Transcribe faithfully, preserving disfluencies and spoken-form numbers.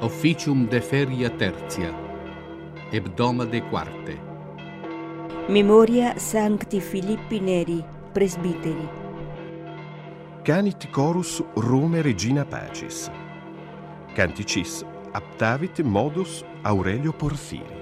Officium de feria tertia, hebdomade quarte. Memoria Sancti Filippi Neri, presbiteri. Canit chorus Rome Regina Pacis. Canticis aptavit modus Aurelio Porfiri.